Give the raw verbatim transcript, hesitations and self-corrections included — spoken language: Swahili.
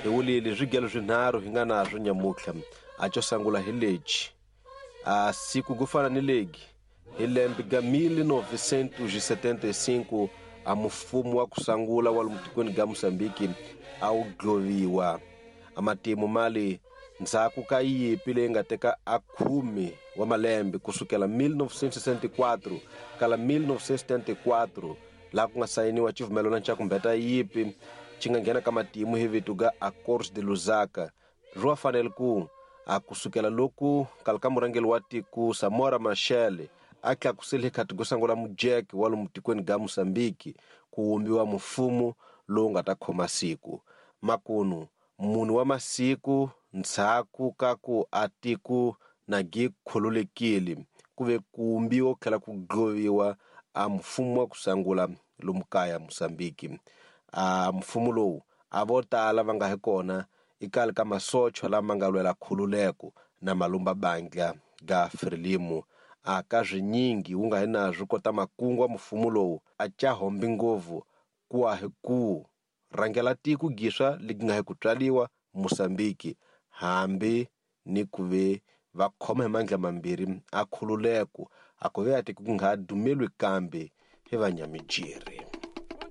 hi wulile zwigelo swinharhu hi nga nazwo nyamutlha a co sangula hi legi a siku ku fana ni legi hi lembe ga mille novecentos e setenta e cinco a mufumo wa ku sangula wa lomu tikweni ga Mosambiki a wu dloviwa a matimu mali ndzhaku ka yipi leyi nga teka a khume wa malembe kusukela mille novecentos e sessenta e quatro kala mille novecentos e setenta e quatro laha ku nga sayiniwa civumelwano xa ku mbeta yipi ci nga nghena ka matimu hi vito ga Accords de Lusaka ro fanele ku a kusukela loku kala ka murhangeli wa tiko Samora Machel a tlakusile khati ku sangula mujeke wa lomu tikweni ga Mosambiki ku wumbiwa mufumo lowu nga ta khoma siku makunu munhu wa masiku ndzhaku ka ku a tiko na gi khululekile ku ve ku wumbiwa khala ku dloviwa a mfumo wa ku sangula lomu kaya Mosambiki a mfumo lowu a vo tala va nga hi kona ikali ka masocho lama nga lwela khululeko na malumba bandla ga Frelimo a ka zwinyingi wu nga hi nazwo kota makungu wa mfumo lowu a ca hombi ngopfu ku a hi ku rangela tiko giswa legi nga hi ku tswaliwa Mosambiki hambi ni ku ve va khoma hi mandla mambirhi a khululeko a ku ve a tiko ku nga dumelwi kambe hi vanyamijeri.